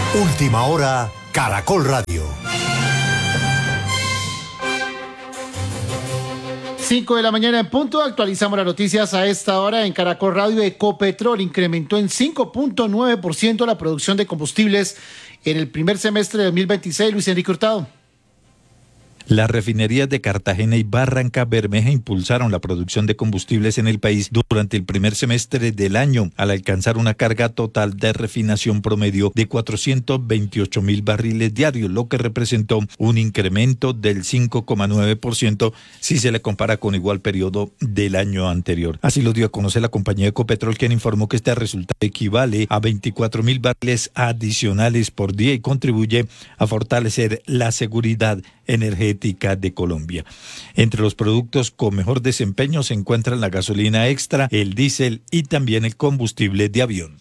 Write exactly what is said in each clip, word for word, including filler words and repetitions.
Última hora, Caracol Radio. cinco de la mañana en punto, actualizamos las noticias a esta hora en Caracol Radio. Ecopetrol incrementó en cinco punto nueve por ciento la producción de combustibles en el primer semestre de dos mil veintiséis. Luis Enrique Hurtado. Las refinerías de Cartagena y Barranca Bermeja impulsaron la producción de combustibles en el país durante el primer semestre del año, al alcanzar una carga total de refinación promedio de cuatrocientos veintiocho mil barriles diarios, lo que representó un incremento del cinco coma nueve por ciento si se le compara con igual periodo del año anterior. Así lo dio a conocer la compañía Ecopetrol, quien informó que este resultado equivale a veinticuatro mil barriles adicionales por día y contribuye a fortalecer la seguridad energética de Colombia. Entre los productos con mejor desempeño se encuentran la gasolina extra, el diésel y también el combustible de avión.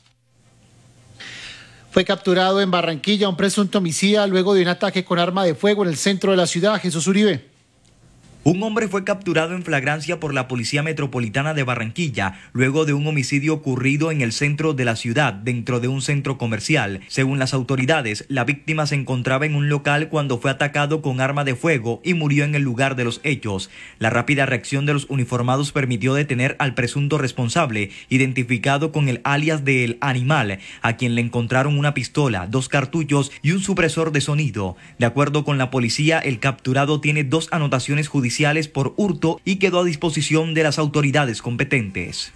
Fue capturado en Barranquilla un presunto homicida luego de un ataque con arma de fuego en el centro de la ciudad. Jesús Uribe. Un hombre fue capturado en flagrancia por la Policía Metropolitana de Barranquilla luego de un homicidio ocurrido en el centro de la ciudad, dentro de un centro comercial. Según las autoridades, la víctima se encontraba en un local cuando fue atacado con arma de fuego y murió en el lugar de los hechos. La rápida reacción de los uniformados permitió detener al presunto responsable, identificado con el alias de El Animal, a quien le encontraron una pistola, dos cartuchos y un supresor de sonido. De acuerdo con la policía, el capturado tiene dos anotaciones judiciales por hurto y quedó a disposición de las autoridades competentes.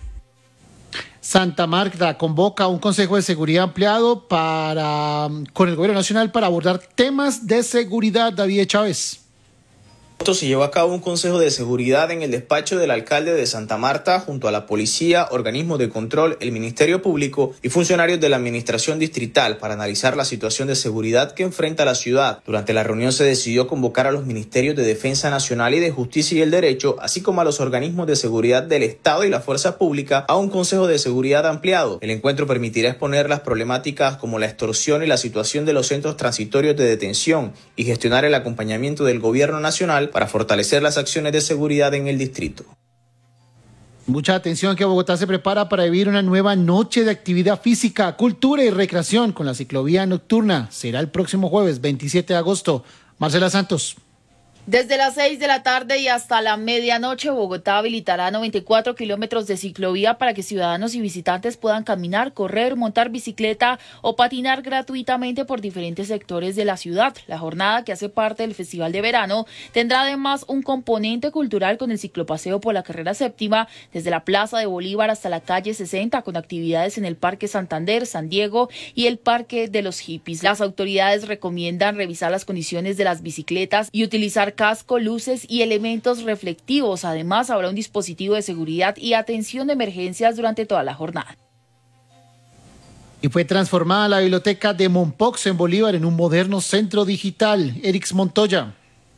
Santa Marta convoca un Consejo de Seguridad ampliado para, con el Gobierno Nacional para abordar temas de seguridad. David Chávez. Se llevó a cabo un consejo de seguridad en el despacho del alcalde de Santa Marta junto a la policía, organismos de control, el Ministerio Público y funcionarios de la administración distrital para analizar la situación de seguridad que enfrenta la ciudad. Durante la reunión se decidió convocar a los ministerios de Defensa Nacional y de Justicia y el Derecho, así como a los organismos de seguridad del Estado y la Fuerza Pública, a un consejo de seguridad ampliado. El encuentro permitirá exponer las problemáticas como la extorsión y la situación de los centros transitorios de detención y gestionar el acompañamiento del Gobierno Nacional para fortalecer las acciones de seguridad en el distrito. Mucha atención que Bogotá se prepara para vivir una nueva noche de actividad física, cultura y recreación con la ciclovía nocturna. Será el próximo jueves veintisiete de agosto. Marcela Santos. Desde las seis de la tarde y hasta la medianoche, Bogotá habilitará noventa y cuatro kilómetros de ciclovía para que ciudadanos y visitantes puedan caminar, correr, montar bicicleta o patinar gratuitamente por diferentes sectores de la ciudad. La jornada, que hace parte del Festival de Verano, tendrá además un componente cultural con el ciclopaseo por la carrera séptima, desde la Plaza de Bolívar hasta la calle sesenta, con actividades en el Parque Santander, San Diego y el Parque de los Hippies. Las autoridades recomiendan revisar las condiciones de las bicicletas y utilizar casco, luces y elementos reflectivos. Además, habrá un dispositivo de seguridad y atención de emergencias durante toda la jornada. Y fue transformada la biblioteca de Mompox en Bolívar en un moderno centro digital. Erix Montoya.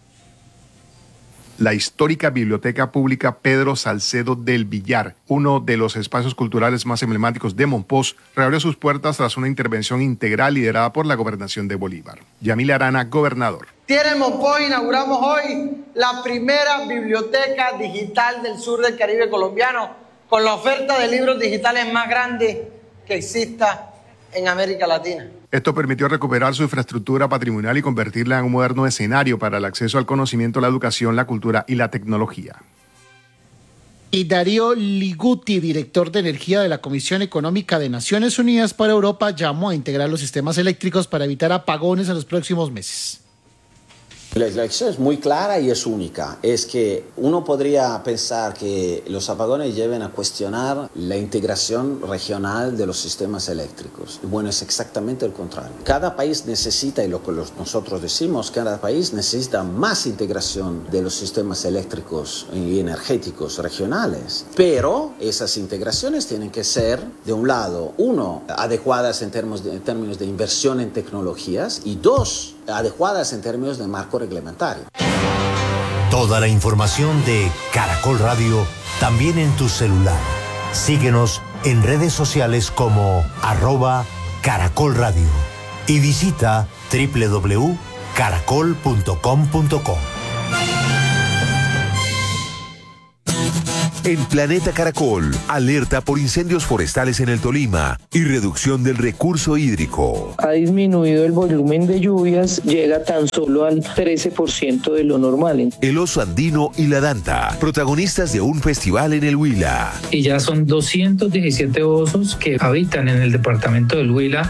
La histórica Biblioteca Pública Pedro Salcedo del Villar, uno de los espacios culturales más emblemáticos de Mompox, reabrió sus puertas tras una intervención integral liderada por la Gobernación de Bolívar. Yamil Arana, gobernador. Tiene Mompox, inauguramos hoy la primera biblioteca digital del sur del Caribe colombiano, con la oferta de libros digitales más grande que exista en América Latina. Esto permitió recuperar su infraestructura patrimonial y convertirla en un moderno escenario para el acceso al conocimiento, la educación, la cultura y la tecnología. Y Darío Liguti, director de Energía de la Comisión Económica de Naciones Unidas para Europa, llamó a integrar los sistemas eléctricos para evitar apagones en los próximos meses. La elección es muy clara y es única. Es que uno podría pensar que los apagones lleven a cuestionar la integración regional de los sistemas eléctricos. Bueno, es exactamente el contrario. Cada país necesita, y lo que nosotros decimos, cada país necesita más integración de los sistemas eléctricos y energéticos regionales. Pero esas integraciones tienen que ser, de un lado, uno, adecuadas en términos de, en términos de inversión en tecnologías y dos, adecuadas en términos de marco reglamentario. Toda la información de Caracol Radio también en tu celular. Síguenos en redes sociales como arroba Caracol Radio y visita doble u doble u doble u punto caracol punto com punto co. En Planeta Caracol, alerta por incendios forestales en el Tolima y reducción del recurso hídrico. Ha disminuido el volumen de lluvias, llega tan solo al trece por ciento de lo normal. El oso andino y la danta, protagonistas de un festival en el Huila. Y ya son doscientos diecisiete osos que habitan en el departamento del Huila.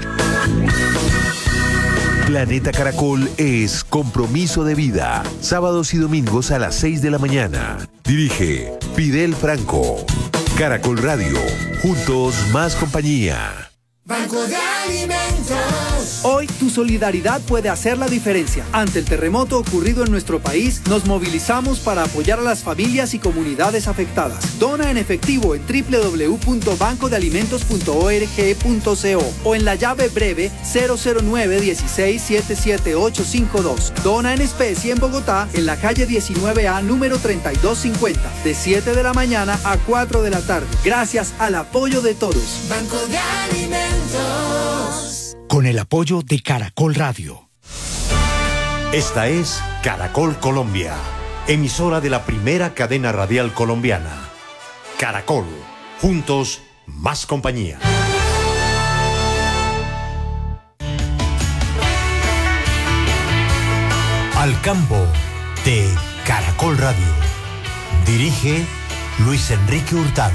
Planeta Caracol es compromiso de vida. Sábados y domingos a las seis de la mañana. Dirige Fidel Franco. Caracol Radio. Juntos más compañía. Banco de Alimentos. Hoy tu solidaridad puede hacer la diferencia. Ante el terremoto ocurrido en nuestro país, nos movilizamos para apoyar a las familias y comunidades afectadas. Dona en efectivo en doble u doble u doble u punto banco de alimentos punto org punto co o en la llave breve cero cero nueve uno seis siete siete ocho cinco dos. Dona en especie en Bogotá, en la calle diecinueve A, número treinta y dos cincuenta, de siete de la mañana a cuatro de la tarde. Gracias al apoyo de todos. Banco de Alimentos. Con el apoyo de Caracol Radio. Esta es Caracol Colombia, emisora de la primera cadena radial colombiana. Caracol, juntos más compañía. Al campo de Caracol Radio. Dirige Luis Enrique Hurtado.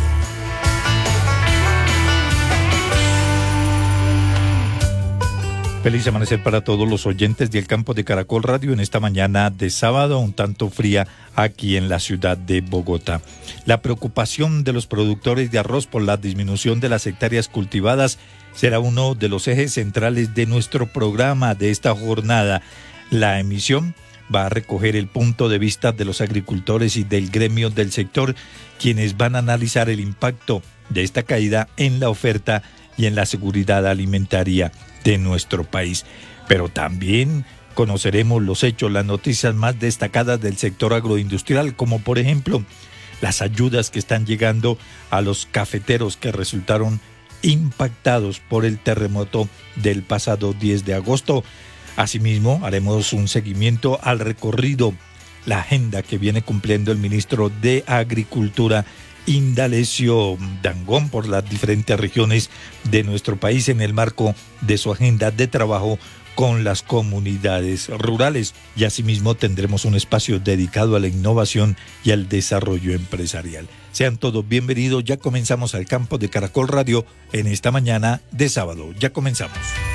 Feliz amanecer para todos los oyentes del campo de Caracol Radio en esta mañana de sábado, un tanto fría aquí en la ciudad de Bogotá. La preocupación de los productores de arroz por la disminución de las hectáreas cultivadas será uno de los ejes centrales de nuestro programa de esta jornada. La emisión va a recoger el punto de vista de los agricultores y del gremio del sector, quienes van a analizar el impacto de esta caída en la oferta y en la seguridad alimentaria de nuestro país. Pero también conoceremos los hechos, las noticias más destacadas del sector agroindustrial, como por ejemplo las ayudas que están llegando a los cafeteros que resultaron impactados por el terremoto del pasado diez de agosto. Asimismo, haremos un seguimiento al recorrido, la agenda que viene cumpliendo el ministro de Agricultura, Indalecio Dangond, por las diferentes regiones de nuestro país en el marco de su agenda de trabajo con las comunidades rurales. Y asimismo tendremos un espacio dedicado a la innovación y al desarrollo empresarial. Sean todos bienvenidos, ya comenzamos al campo de Caracol Radio en esta mañana de sábado. Ya comenzamos.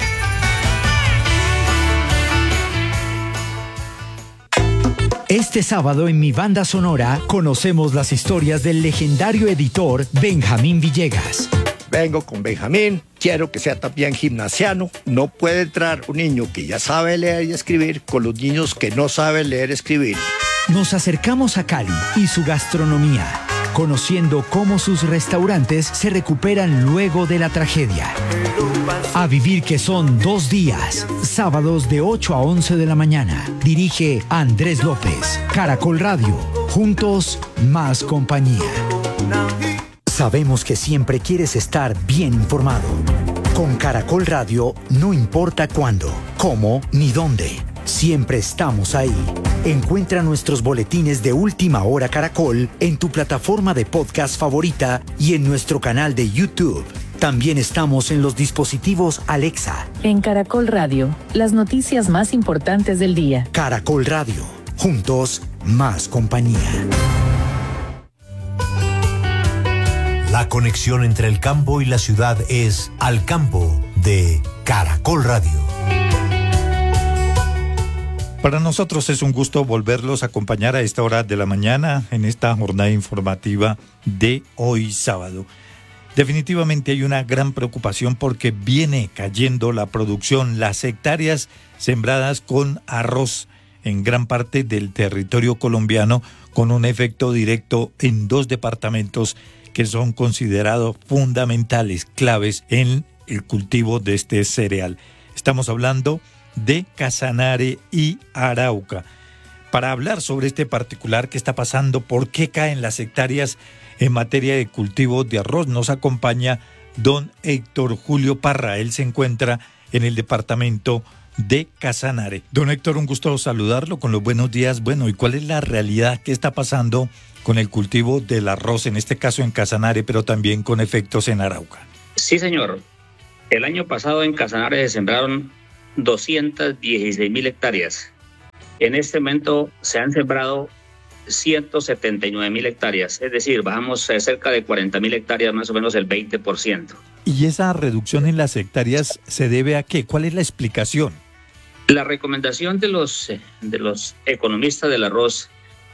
Este sábado en Mi Banda Sonora conocemos las historias del legendario editor Benjamín Villegas. Vengo con Benjamín, quiero que sea también gimnasiano. No puede entrar un niño que ya sabe leer y escribir con los niños que no saben leer y escribir. Nos acercamos a Cali y su gastronomía, conociendo cómo sus restaurantes se recuperan luego de la tragedia. A vivir que son dos días, sábados de ocho a once de la mañana. Dirige Andrés López. Caracol Radio, juntos más compañía. Sabemos que siempre quieres estar bien informado. Con Caracol Radio no importa cuándo, cómo ni dónde. Siempre estamos ahí. Encuentra nuestros boletines de Última Hora Caracol en tu plataforma de podcast favorita y en nuestro canal de YouTube. También estamos en los dispositivos Alexa. En Caracol Radio, las noticias más importantes del día. Caracol Radio, juntos más compañía. La conexión entre el campo y la ciudad es Al Campo de Caracol Radio. Para nosotros es un gusto volverlos a acompañar a esta hora de la mañana en esta jornada informativa de hoy sábado. Definitivamente hay una gran preocupación porque viene cayendo la producción, las hectáreas sembradas con arroz en gran parte del territorio colombiano, con un efecto directo en dos departamentos que son considerados fundamentales, claves en el cultivo de este cereal. Estamos hablando de Casanare y Arauca. Para hablar sobre este particular, qué está pasando, por qué caen las hectáreas en materia de cultivo de arroz, nos acompaña don Héctor Julio Parra. Él se encuentra en el departamento de Casanare. Don Héctor, un gusto saludarlo con los buenos días. Bueno, ¿y cuál es la realidad? ¿Qué está pasando con el cultivo del arroz, en este caso en Casanare, pero también con efectos en Arauca? Sí, señor. El año pasado en Casanare se sembraron doscientas dieciséis mil hectáreas. En este momento se han sembrado ciento setenta y nueve mil hectáreas, es decir, bajamos a cerca de cuarenta mil hectáreas, más o menos el veinte por ciento. ¿Y esa reducción en las hectáreas se debe a qué? ¿Cuál es la explicación? La recomendación de los, de los economistas del arroz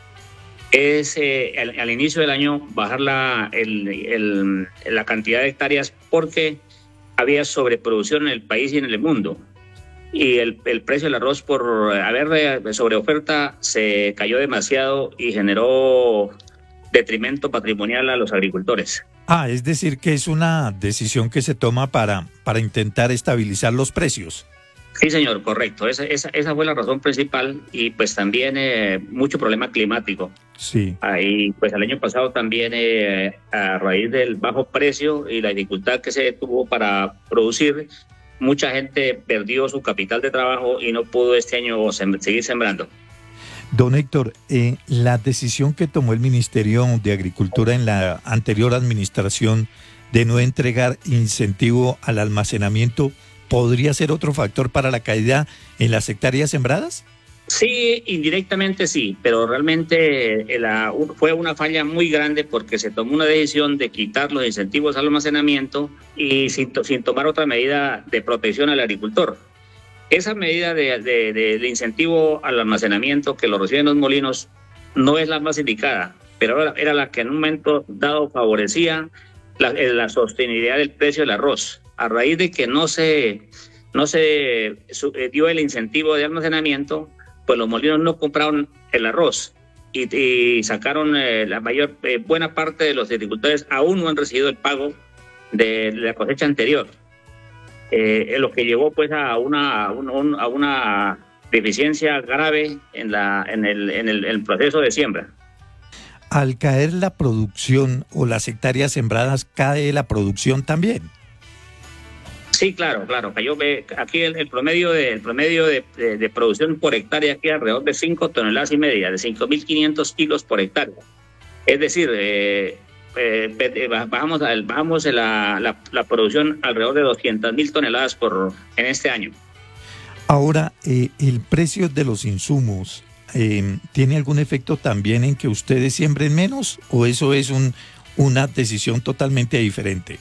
es eh, al, al inicio del año bajar la, el, el, la cantidad de hectáreas porque había sobreproducción en el país y en el mundo. Y el, el precio del arroz, por haber sobreoferta, se cayó demasiado y generó detrimento patrimonial a los agricultores. Ah, es decir que es una decisión que se toma para, para intentar estabilizar los precios. Sí, señor, correcto. Esa, esa, esa fue la razón principal y pues también eh, mucho problema climático. Sí. Ahí, pues el año pasado también eh, a raíz del bajo precio y la dificultad que se tuvo para producir, mucha gente perdió su capital de trabajo y no pudo este año sem- seguir sembrando. Don Héctor, eh, la decisión que tomó el Ministerio de Agricultura en la anterior administración de no entregar incentivo al almacenamiento, ¿podría ser otro factor para la caída en las hectáreas sembradas? Sí, indirectamente sí, pero realmente la, fue una falla muy grande porque se tomó una decisión de quitar los incentivos al almacenamiento y sin, sin tomar otra medida de protección al agricultor. Esa medida de, de, de, de incentivo al almacenamiento que lo reciben los molinos no es la más indicada, pero era, era la que en un momento dado favorecía la, la sostenibilidad del precio del arroz. A raíz de que no se, no se dio el incentivo de almacenamiento, pues los molinos no compraron el arroz y, y sacaron eh, la mayor, eh, buena parte de los agricultores aún no han recibido el pago de la cosecha anterior. Eh, lo que llevó pues a una, a una, a una deficiencia grave en, la, en, el, en, el, en el proceso de siembra. Al caer la producción o las hectáreas sembradas, ¿cae la producción también? Sí, claro, claro. Cayó, aquí el, el promedio, de, el promedio de, de, de producción por hectárea aquí alrededor de cinco toneladas y media, de cinco mil quinientos kilos por hectárea. Es decir, eh, eh, bajamos, bajamos la, la, la producción alrededor de doscientas mil toneladas por, en este año. Ahora, eh, ¿el precio de los insumos eh, tiene algún efecto también en que ustedes siembren menos o eso es un, una decisión totalmente diferente?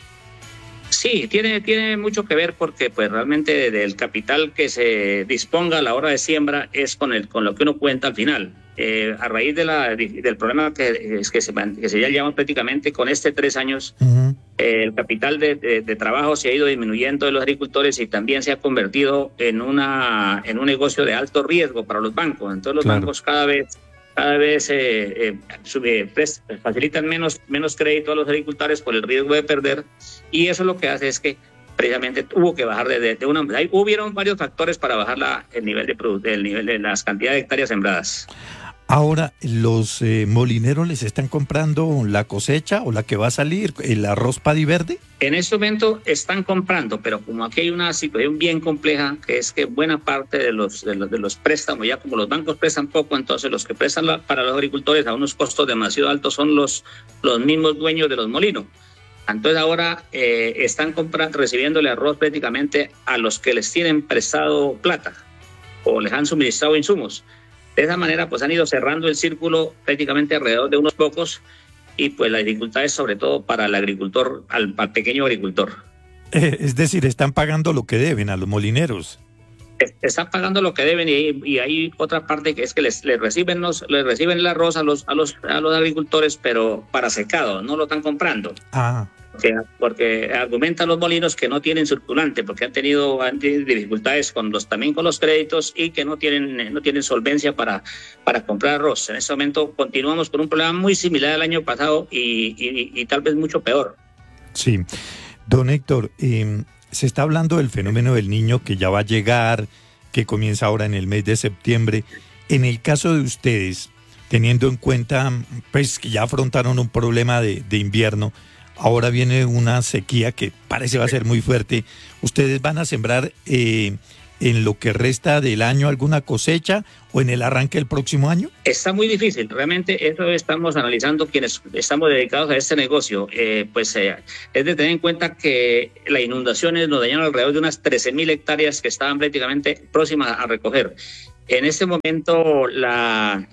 Sí, tiene, tiene mucho que ver porque pues realmente del capital que se disponga a la hora de siembra es con, el, con lo que uno cuenta al final. Eh, a raíz de la, del problema que, es que, se, que se ya lleva prácticamente con este tres años, uh-huh. eh, el capital de, de, de trabajo se ha ido disminuyendo de los agricultores y también se ha convertido en, una, en un negocio de alto riesgo para los bancos. Entonces los claro. bancos cada vez... cada vez eh, eh, sube, prest, facilitan menos, menos crédito a los agricultores por el riesgo de perder y eso lo que hace es que precisamente hubo que bajar de, de, de una... Ahí hubieron varios factores para bajar la, el, nivel de, el nivel de las cantidades de hectáreas sembradas. Ahora, ¿los eh, molineros les están comprando la cosecha o la que va a salir, el arroz paddy verde? En este momento están comprando, pero como aquí hay una situación bien compleja, que es que buena parte de los, de los, de los préstamos, ya como los bancos prestan poco, entonces los que prestan la, para los agricultores a unos costos demasiado altos son los, los mismos dueños de los molinos. Entonces ahora eh, están comprando, recibiéndole arroz prácticamente a los que les tienen prestado plata o les han suministrado insumos. De esa manera pues han ido cerrando el círculo prácticamente alrededor de unos pocos y pues la dificultad es sobre todo para el agricultor, al, al pequeño agricultor. Eh, es decir, están pagando lo que deben a los molineros. Están pagando lo que deben y, y hay otra parte que es que les, les, reciben, los, les reciben el arroz a los, a, los, a los agricultores pero para secado, no lo están comprando. Ah. Porque, porque argumentan los molinos que no tienen circulante porque han tenido, han tenido dificultades con los, también con los créditos y que no tienen, no tienen solvencia para, para comprar arroz. En este momento continuamos con un problema muy similar al año pasado y, y, y tal vez mucho peor. Sí. Don Héctor, eh, se está hablando del fenómeno del Niño que ya va a llegar, que comienza ahora en el mes de septiembre. En el caso de ustedes, teniendo en cuenta pues, que ya afrontaron un problema de, de invierno, ahora viene una sequía que parece va a ser muy fuerte. ¿Ustedes van a sembrar eh, en lo que resta del año alguna cosecha o en el arranque del próximo año? Está muy difícil, realmente eso estamos analizando quienes estamos dedicados a este negocio. Eh, pues eh, es de tener en cuenta que las inundaciones nos dañaron alrededor de unas trece mil hectáreas que estaban prácticamente próximas a recoger. En este momento la...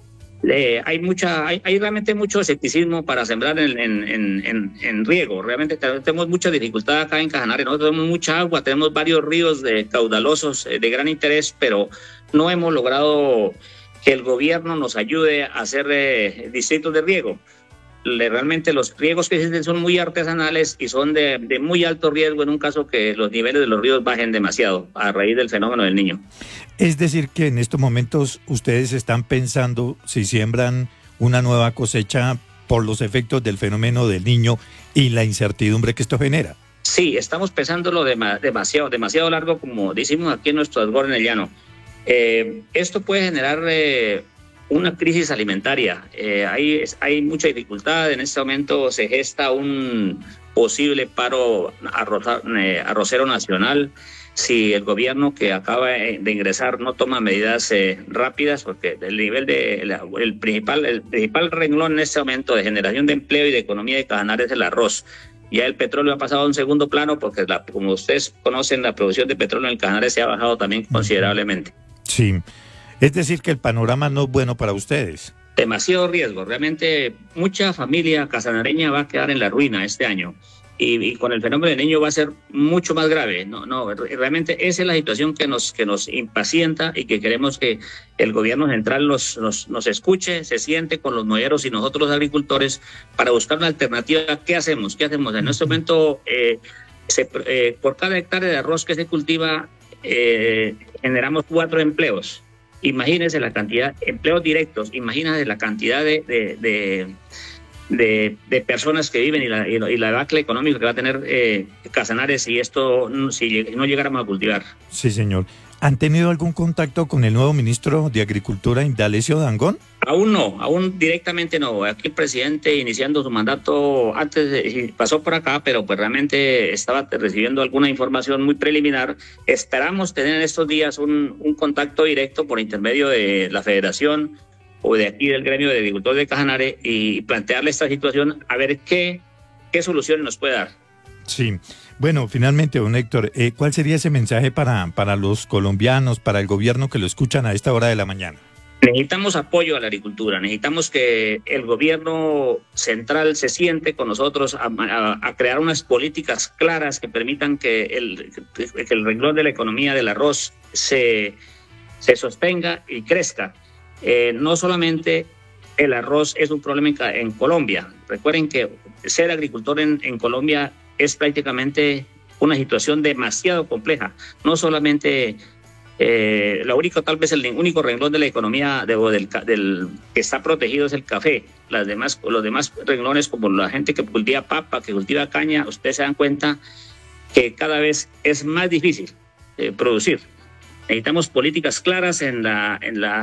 Eh, hay mucha, hay, hay realmente mucho escepticismo para sembrar en, en, en, en riego. Realmente tenemos mucha dificultad acá en Casanare. Nosotros tenemos mucha agua, tenemos varios ríos de, caudalosos eh, de gran interés, pero no hemos logrado que el gobierno nos ayude a hacer eh, distritos de riego. Le, realmente los riegos que existen son muy artesanales y son de, de muy alto riesgo en un caso que los niveles de los ríos bajen demasiado a raíz del fenómeno del Niño. Es decir, que en estos momentos ustedes están pensando si siembran una nueva cosecha por los efectos del fenómeno del Niño y la incertidumbre que esto genera. Sí, estamos pensándolo dem- demasiado, demasiado largo, como decimos aquí en nuestro Asgor en el Llano. Eh, esto puede generar eh, una crisis alimentaria. Eh, hay, hay mucha dificultad. En este momento se gesta un posible paro arroza, eh, arrocero nacional. Si el gobierno que acaba de ingresar no toma medidas eh, rápidas, porque el nivel de la, el principal el principal renglón en este momento de generación de empleo y de economía de Casanare es el arroz. Ya el petróleo ha pasado a un segundo plano porque, la, como ustedes conocen, la producción de petróleo en el Casanare se ha bajado también considerablemente. Sí, es decir que el panorama no es bueno para ustedes. Demasiado riesgo. Realmente mucha familia casanareña va a quedar en la ruina este año. Y, y con el fenómeno del Niño va a ser mucho más grave. No, no, realmente esa es la situación que nos, que nos impacienta y que queremos que el gobierno central nos, nos, nos escuche, se siente con los moderos y nosotros los agricultores para buscar una alternativa. ¿Qué hacemos? ¿Qué hacemos? En este momento, eh, se, eh, por cada hectárea de arroz que se cultiva, eh, generamos cuatro empleos. Imagínense la cantidad, empleos directos, imagínense la cantidad de... de, de De, de personas que viven y la, y la debacle económica que va a tener eh, Casanare si esto si no llegáramos a cultivar. Sí, señor. ¿Han tenido algún contacto con el nuevo ministro de Agricultura, Indalecio Dangond? Aún no, aún directamente no. Aquí el presidente iniciando su mandato antes de, pasó por acá, pero pues realmente estaba recibiendo alguna información muy preliminar. Esperamos tener en estos días un, un contacto directo por intermedio de la Federación o de aquí del gremio de agricultores de Casanare y plantearle esta situación a ver qué, qué solución nos puede dar. Sí, bueno, finalmente, don Héctor, eh, ¿cuál sería ese mensaje para, para los colombianos, para el gobierno que lo escuchan a esta hora de la mañana? Necesitamos apoyo a la agricultura, necesitamos que el gobierno central se siente con nosotros a, a, a crear unas políticas claras que permitan que el, que el renglón de la economía del arroz se, se sostenga y crezca. Eh, no solamente el arroz es un problema en, en Colombia. Recuerden que ser agricultor en, en Colombia es prácticamente una situación demasiado compleja. No solamente, eh, lo único, tal vez el único renglón de la economía de, del, del, que está protegido es el café. Las demás, los demás renglones, como la gente que cultiva papa, que cultiva caña, ustedes se dan cuenta que cada vez es más difícil eh, producir. Necesitamos políticas claras en la... En la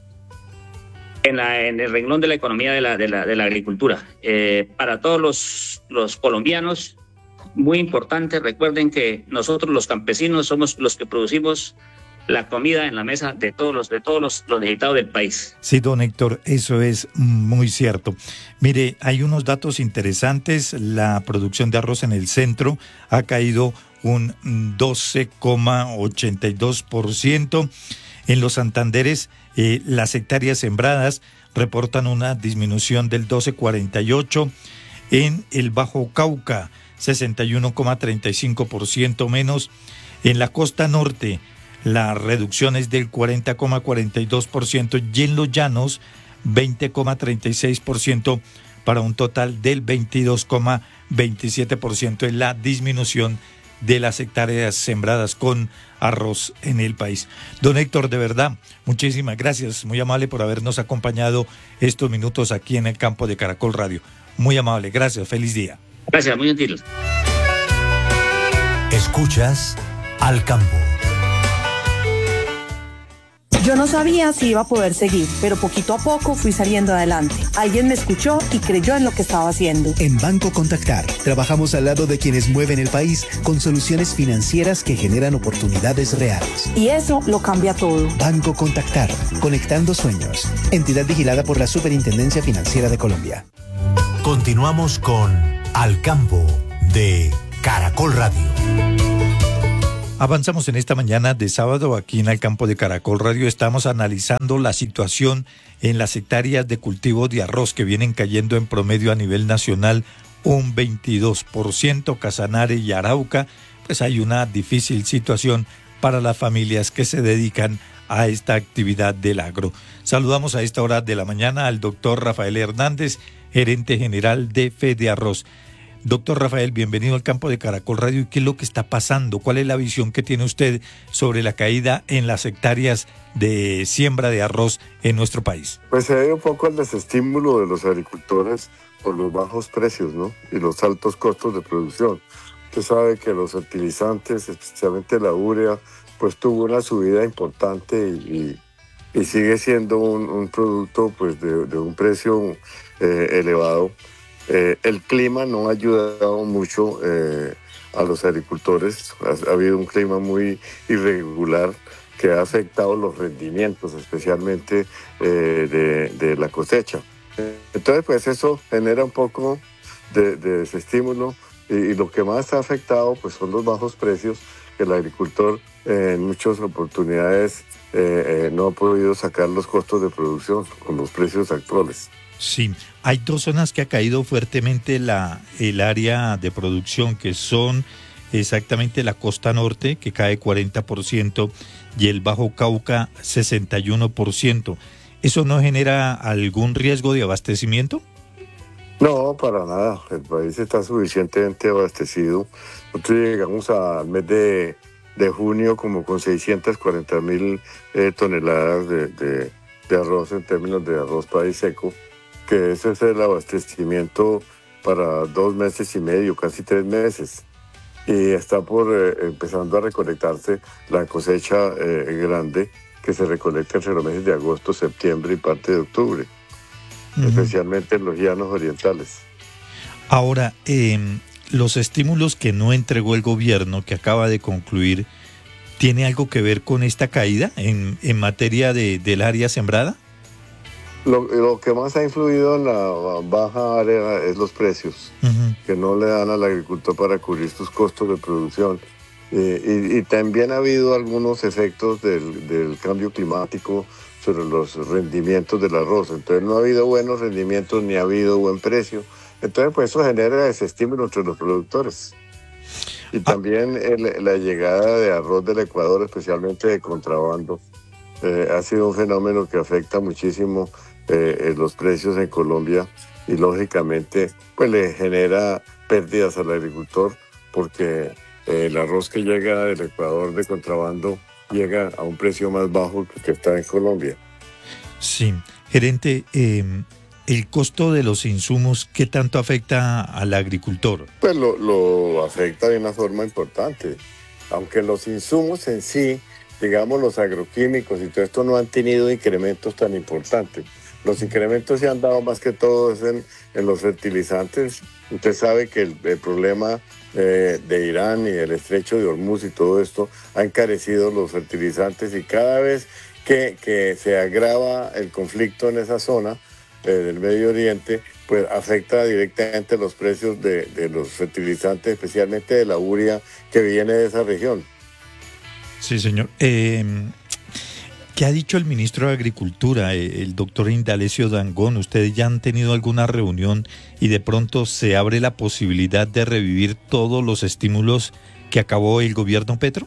En, la, en el renglón de la economía de la, de la, de la agricultura. Eh, para todos los, los colombianos, muy importante, recuerden que nosotros los campesinos somos los que producimos la comida en la mesa de todos los, de todos los, los necesitados del país. Sí, don Héctor, eso es muy cierto. Mire, hay unos datos interesantes. La producción de arroz en el centro ha caído un doce coma ochenta y dos por ciento. En los Santanderes, eh, las hectáreas sembradas reportan una disminución del doce coma cuarenta y ocho por ciento. En el Bajo Cauca, sesenta y uno coma treinta y cinco por ciento menos. En la costa norte, la reducción es del cuarenta coma cuarenta y dos por ciento. Y en los llanos, veinte coma treinta y seis por ciento, para un total del veintidós coma veintisiete por ciento en la disminución de las hectáreas sembradas con arroz en el país. Don Héctor, de verdad, muchísimas gracias, muy amable por habernos acompañado estos minutos aquí en el campo de Caracol Radio. Muy amable, gracias, feliz día. Gracias, muy gentil. Escuchas Al Campo. Yo no sabía si iba a poder seguir, pero poquito a poco fui saliendo adelante. Alguien me escuchó y creyó en lo que estaba haciendo. En Banco Contactar, trabajamos al lado de quienes mueven el país con soluciones financieras que generan oportunidades reales. Y eso lo cambia todo. Banco Contactar, conectando sueños. Entidad vigilada por la Superintendencia Financiera de Colombia. Continuamos con Al Campo de Caracol Radio. Avanzamos en esta mañana de sábado aquí en el campo de Caracol Radio. Estamos analizando la situación en las hectáreas de cultivo de arroz que vienen cayendo en promedio a nivel nacional un veintidós por ciento. Casanare y Arauca, pues hay una difícil situación para las familias que se dedican a esta actividad del agro. Saludamos a esta hora de la mañana al doctor Rafael Hernández, gerente general de Fede Arroz. Doctor Rafael, bienvenido al campo de Caracol Radio. ¿Y qué es lo que está pasando? ¿Cuál es la visión que tiene usted sobre la caída en las hectáreas de siembra de arroz en nuestro país? Pues se ve un poco el desestímulo de los agricultores por los bajos precios, ¿no? Y los altos costos de producción. Usted sabe que los fertilizantes, especialmente la urea, pues tuvo una subida importante y, y, y sigue siendo un, un producto pues de, de un precio eh, elevado. Eh, el clima no ha ayudado mucho eh, a los agricultores. Ha, ha habido un clima muy irregular que ha afectado los rendimientos, especialmente eh, de, de la cosecha. Entonces, pues eso genera un poco de, de desestímulo y, y lo que más ha afectado pues son los bajos precios que el agricultor eh, en muchas oportunidades eh, eh, no ha podido sacar los costos de producción con los precios actuales. Sí, hay dos zonas que ha caído fuertemente la, el área de producción, que son exactamente la costa norte, que cae cuarenta por ciento, y el Bajo Cauca, sesenta y uno por ciento. ¿Eso no genera algún riesgo de abastecimiento? No, para nada. El país está suficientemente abastecido. Nosotros llegamos al mes de, de junio como con seiscientas cuarenta mil eh, toneladas de, de, de arroz en términos de arroz país seco, que ese es el abastecimiento para dos meses y medio, casi tres meses. Y está por eh, empezando a recolectarse la cosecha eh, grande, que se recolecta entre los meses de agosto, septiembre y parte de octubre, uh-huh. especialmente en los llanos orientales. Ahora, eh, los estímulos que no entregó el gobierno, que acaba de concluir, ¿tiene algo que ver con esta caída en, en materia de, del área sembrada? Lo, lo que más ha influido en la baja área es los precios, uh-huh. que no le dan al agricultor para cubrir sus costos de producción. Eh, y, y también ha habido algunos efectos del, del cambio climático sobre los rendimientos del arroz. Entonces no ha habido buenos rendimientos ni ha habido buen precio. Entonces pues eso genera desestímulo entre los productores. Y también el, la llegada de arroz del Ecuador, especialmente de contrabando, eh, ha sido un fenómeno que afecta muchísimo eh, los precios en Colombia y lógicamente pues le genera pérdidas al agricultor porque el arroz que llega del Ecuador de contrabando llega a un precio más bajo que el que está en Colombia. Sí, gerente, eh, el costo de los insumos, ¿qué tanto afecta al agricultor? Pues lo, lo afecta de una forma importante, aunque los insumos en sí, digamos los agroquímicos y todo esto no han tenido incrementos tan importantes. Los incrementos se han dado más que todo en, en los fertilizantes. Usted sabe que el, el problema eh, de Irán y el estrecho de Hormuz y todo esto ha encarecido los fertilizantes y cada vez que, que se agrava el conflicto en esa zona eh, del Medio Oriente, pues afecta directamente los precios de, de los fertilizantes, especialmente de la urea que viene de esa región. Sí, señor. Eh... ¿Qué ha dicho el ministro de Agricultura, el doctor Indalecio Dangond? ¿Ustedes ya han tenido alguna reunión y de pronto se abre la posibilidad de revivir todos los estímulos que acabó el gobierno Petro?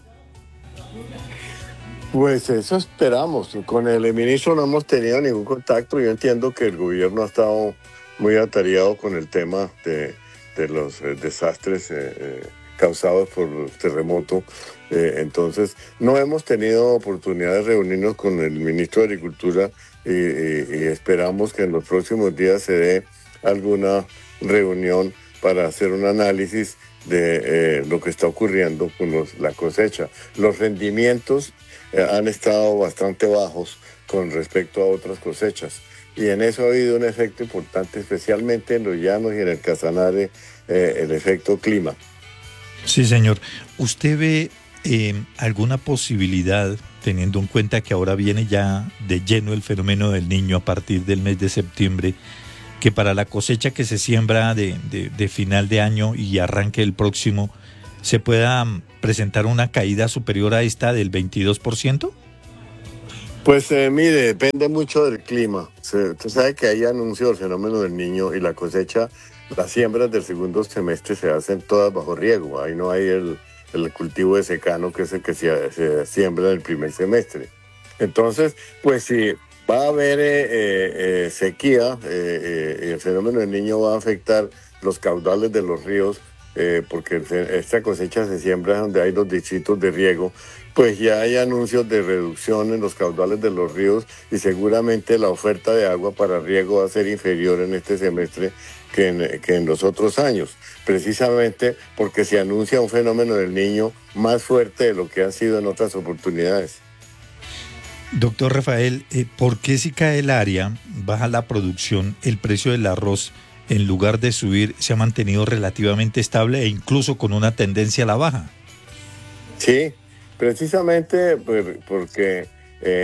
Pues eso esperamos. Con el ministro no hemos tenido ningún contacto. Yo entiendo que el gobierno ha estado muy atareado con el tema de, de los eh, desastres eh, eh, causados por el terremoto. Eh, entonces, no hemos tenido oportunidad de reunirnos con el ministro de Agricultura y, y, y esperamos que en los próximos días se dé alguna reunión para hacer un análisis de eh, lo que está ocurriendo con los, la cosecha. Los rendimientos eh, han estado bastante bajos con respecto a otras cosechas. Y en eso ha habido un efecto importante, especialmente en los llanos y en el Casanare, eh, el efecto clima. Sí, señor. ¿Usted ve eh, alguna posibilidad, teniendo en cuenta que ahora viene ya de lleno el fenómeno del Niño a partir del mes de septiembre, que para la cosecha que se siembra de, de, de final de año y arranque el próximo, se pueda presentar una caída superior a esta del veintidós por ciento? Pues eh, mire, depende mucho del clima. Se, usted sabe que hay anuncio del fenómeno del Niño y la cosecha, las siembras del segundo semestre se hacen todas bajo riego. Ahí no hay el, el cultivo de secano, que es el que se, se siembra en el primer semestre. Entonces, pues si va a haber eh, eh, sequía, eh, eh, el fenómeno del Niño va a afectar los caudales de los ríos, eh, porque esta cosecha se siembra donde hay los distritos de riego, pues ya hay anuncios de reducción en los caudales de los ríos y seguramente la oferta de agua para riego va a ser inferior en este semestre que en, que en los otros años, precisamente porque se anuncia un fenómeno del Niño más fuerte de lo que ha sido en otras oportunidades. Doctor Rafael, eh, ¿por qué si cae el área, baja la producción, el precio del arroz, en lugar de subir, se ha mantenido relativamente estable e incluso con una tendencia a la baja? Sí, precisamente porque eh,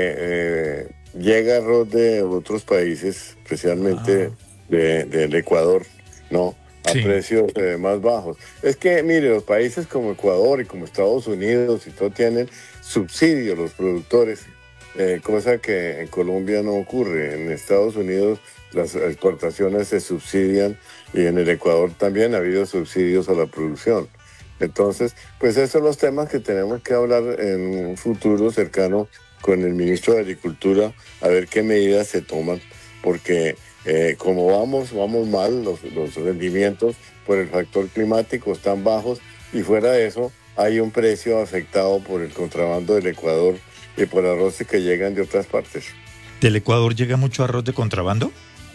eh, llega arroz de otros países, especialmente ah. de, del Ecuador, ¿no? A sí. precios eh, más bajos. Es que, mire, los países como Ecuador y como Estados Unidos y todo tienen subsidios los productores, eh, cosa que en Colombia no ocurre. En Estados Unidos las exportaciones se subsidian y en el Ecuador también ha habido subsidios a la producción. Entonces, pues esos son los temas que tenemos que hablar en un futuro cercano con el ministro de Agricultura, a ver qué medidas se toman, porque eh, como vamos, vamos mal, los, los rendimientos por el factor climático están bajos y fuera de eso hay un precio afectado por el contrabando del Ecuador y por arroces que llegan de otras partes. ¿Del Ecuador llega mucho arroz de contrabando?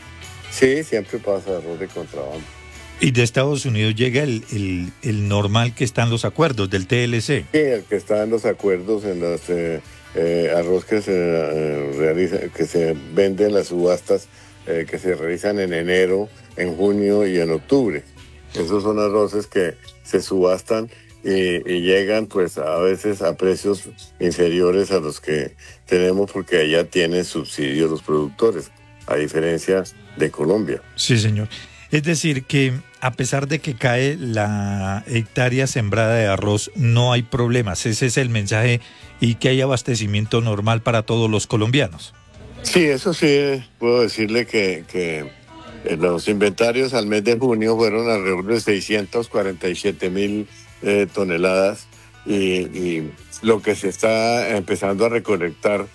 Sí, siempre pasa arroz de contrabando. ¿Y de Estados Unidos llega el, el, el normal que está en los acuerdos, del T L C? Sí, el que está en los acuerdos, en los eh, eh, arroz que se eh, realiza, que se vende en las subastas, eh, que se realizan en enero, en junio y en octubre. Esos son arroces que se subastan y, y llegan pues a veces a precios inferiores a los que tenemos porque allá tienen subsidios los productores, a diferencia de Colombia. Sí, señor. Es decir, que a pesar de que cae la hectárea sembrada de arroz, no hay problemas. Ese es el mensaje, y que hay abastecimiento normal para todos los colombianos. Sí, eso sí, puedo decirle que, que los inventarios al mes de junio fueron alrededor de seiscientas cuarenta y siete mil eh, toneladas y, y lo que se está empezando a recolectar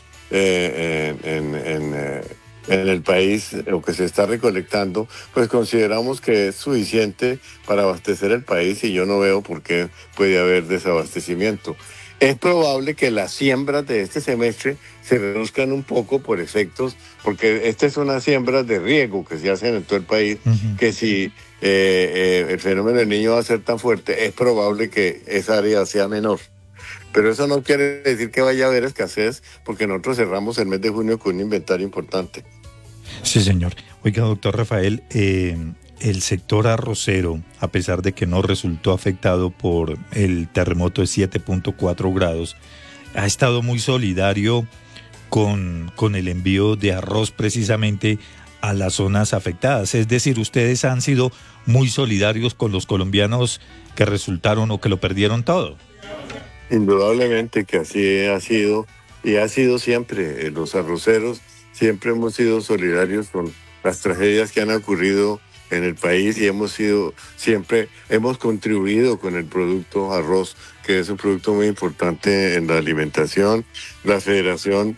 eh, en... en, en eh, en el país, lo que se está recolectando, pues consideramos que es suficiente para abastecer el país y yo no veo por qué puede haber desabastecimiento. Es probable que las siembras de este semestre se reduzcan un poco por efectos, porque esta es una siembra de riego que se hacen en todo el país, uh-huh. que si eh, eh, el fenómeno del Niño va a ser tan fuerte, es probable que esa área sea menor. Pero eso no quiere decir que vaya a haber escasez, porque nosotros cerramos el mes de junio con un inventario importante. Sí, señor. Oiga, doctor Rafael, eh, el sector arrocero, a pesar de que no resultó afectado por el terremoto de siete punto cuatro grados, ha estado muy solidario con, con el envío de arroz precisamente a las zonas afectadas. Es decir, ustedes han sido muy solidarios con los colombianos que resultaron o que lo perdieron todo. Indudablemente que así ha sido y ha sido siempre. Los arroceros siempre hemos sido solidarios con las tragedias que han ocurrido en el país y hemos sido siempre hemos contribuido con el producto arroz, que es un producto muy importante en la alimentación. La Federación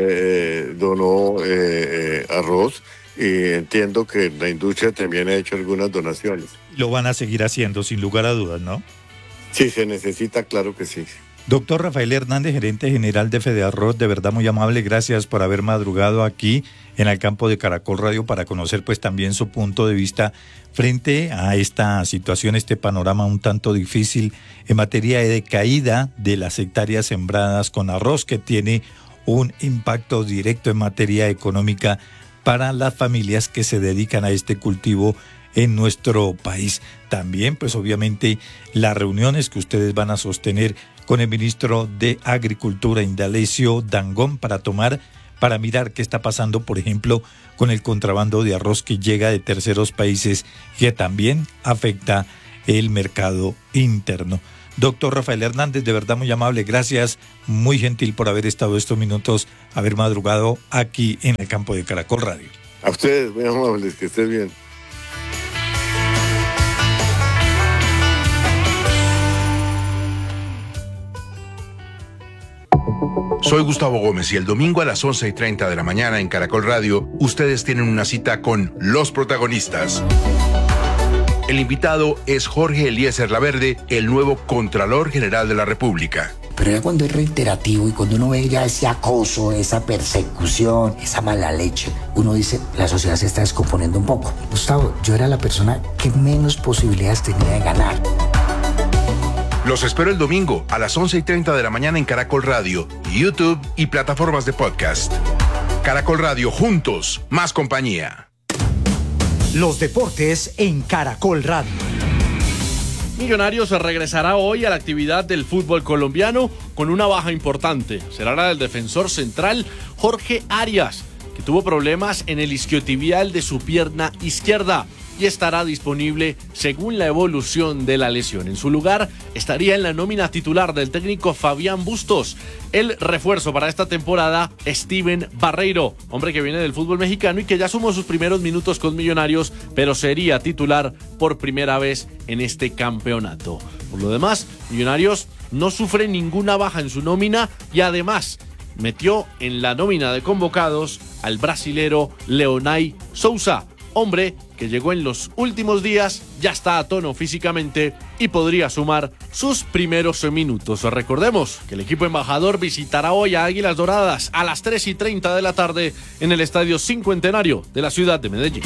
eh, donó eh, eh, arroz y entiendo que la industria también ha hecho algunas donaciones. Lo van a seguir haciendo sin lugar a dudas, ¿no? Sí, se necesita, claro que sí. Doctor Rafael Hernández, gerente general de Fedearroz, de verdad muy amable, gracias por haber madrugado aquí en el campo de Caracol Radio para conocer pues también su punto de vista frente a esta situación, este panorama un tanto difícil en materia de caída de las hectáreas sembradas con arroz, que tiene un impacto directo en materia económica para las familias que se dedican a este cultivo en nuestro país. También pues obviamente las reuniones que ustedes van a sostener con el ministro de Agricultura, Indalecio Dangond, para tomar, para mirar qué está pasando, por ejemplo, con el contrabando de arroz que llega de terceros países, que también afecta el mercado interno. Doctor Rafael Hernández, de verdad muy amable, gracias, muy gentil por haber estado estos minutos, haber madrugado aquí en el campo de Caracol Radio. A ustedes, muy amables, que estén bien. Soy Gustavo Gómez y el domingo a las once y treinta de la mañana en Caracol Radio, ustedes tienen una cita con los protagonistas. El invitado es Jorge Eliezer Laverde, el nuevo Contralor General de la República. Pero ya cuando es reiterativo y cuando uno ve ya ese acoso, esa persecución, esa mala leche, uno dice, la sociedad se está descomponiendo un poco. Gustavo, yo era la persona que menos posibilidades tenía de ganar. Los espero el domingo a las once y treinta de la mañana en Caracol Radio, YouTube y plataformas de podcast. Caracol Radio, juntos, más compañía. Los deportes en Caracol Radio. Millonarios regresará hoy a la actividad del fútbol colombiano con una baja importante. Será la del defensor central Jorge Arias, que tuvo problemas en el isquiotibial de su pierna izquierda y estará disponible según la evolución de la lesión. En su lugar estaría en la nómina titular del técnico Fabián Bustos. El refuerzo para esta temporada, Steven Barreiro, hombre que viene del fútbol mexicano y que ya sumó sus primeros minutos con Millonarios, pero sería titular por primera vez en este campeonato. Por lo demás, Millonarios no sufre ninguna baja en su nómina y además metió en la nómina de convocados al brasilero Leonay Souza, hombre que llegó en los últimos días, ya está a tono físicamente y podría sumar sus primeros minutos. Recordemos que el equipo embajador visitará hoy a Águilas Doradas a las tres y treinta de la tarde en el Estadio Cincuentenario de la ciudad de Medellín.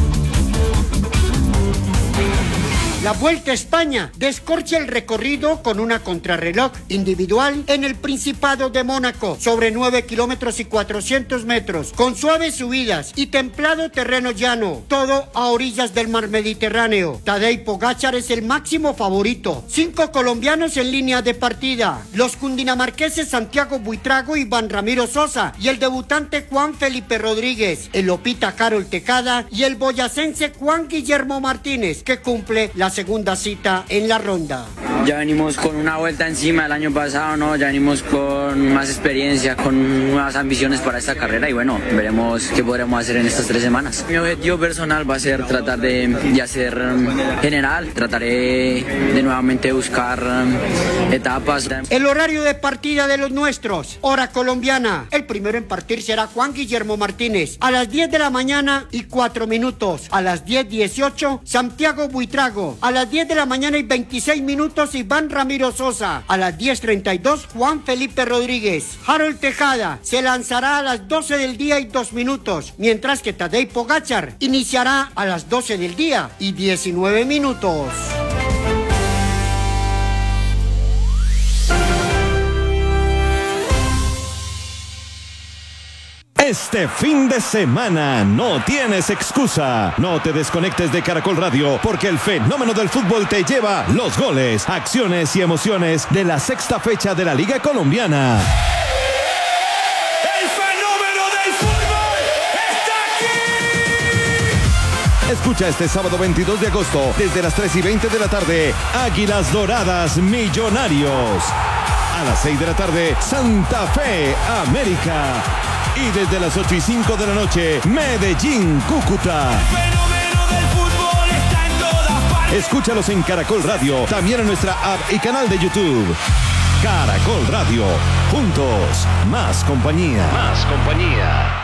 La Vuelta a España descorcha el recorrido con una contrarreloj individual en el Principado de Mónaco sobre nueve kilómetros y cuatrocientos metros, con suaves subidas y templado terreno llano, todo a orillas del mar Mediterráneo. Tadej Pogačar es el máximo favorito, cinco colombianos en línea de partida, los cundinamarqueses Santiago Buitrago y Iván Ramiro Sosa y el debutante Juan Felipe Rodríguez, el Lopita Carol Tejada y el boyacense Juan Guillermo Martínez, que cumple la segunda cita en la ronda. Ya venimos con una vuelta encima del año pasado, ¿no? Ya venimos con más experiencia, con nuevas ambiciones para esta carrera y bueno, veremos qué podremos hacer en estas tres semanas. Mi objetivo personal va a ser tratar de, de hacer general, trataré de nuevamente buscar etapas. El horario de partida de los nuestros, hora colombiana. El primero en partir será Juan Guillermo Martínez a las diez de la mañana y cuatro minutos. A las diez dieciocho, Santiago Buitrago. A las diez de la mañana y veintiséis minutos, Iván Ramiro Sosa. A las diez treinta y dos, Juan Felipe Rodríguez. Harold Tejada se lanzará a las doce del día y dos minutos, mientras que Tadej Pogačar iniciará a las doce del día y diecinueve minutos. Este fin de semana no tienes excusa. No te desconectes de Caracol Radio porque el fenómeno del fútbol te lleva los goles, acciones y emociones de la sexta fecha de la Liga Colombiana. ¡El fenómeno del fútbol está aquí! Escucha este sábado veintidós de agosto desde las tres y veinte de la tarde Águilas Doradas Millonarios. A las seis de la tarde Santa Fe América. Y desde las ocho y cinco de la noche, Medellín, Cúcuta. El fenómeno del fútbol está en todas partes. Escúchalos en Caracol Radio, también en nuestra app y canal de YouTube. Caracol Radio, juntos, más compañía. Más compañía.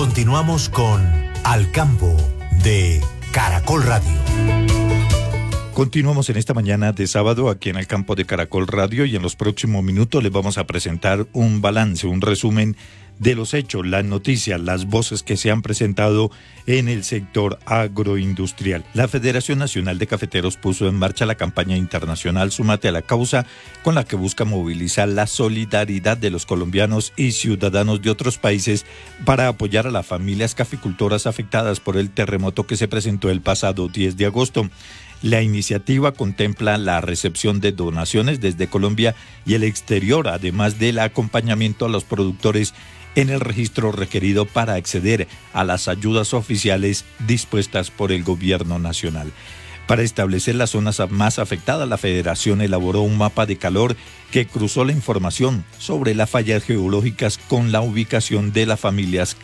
Continuamos con Al Campo de Caracol Radio. Continuamos en esta mañana de sábado aquí en el campo de Caracol Radio y en los próximos minutos les vamos a presentar un balance, un resumen de los hechos, las noticias, las voces que se han presentado en el sector agroindustrial. La Federación Nacional de Cafeteros puso en marcha la campaña internacional Súmate a la Causa, con la que busca movilizar la solidaridad de los colombianos y ciudadanos de otros países para apoyar a las familias caficultoras afectadas por el terremoto que se presentó el pasado diez de agosto. La iniciativa contempla la recepción de donaciones desde Colombia y el exterior, además del acompañamiento a los productores en el registro requerido para acceder a las ayudas oficiales dispuestas por el gobierno nacional. Para establecer las zonas más afectadas, la Federación elaboró un mapa de calor que cruzó la información sobre las fallas geológicas con la ubicación de las familias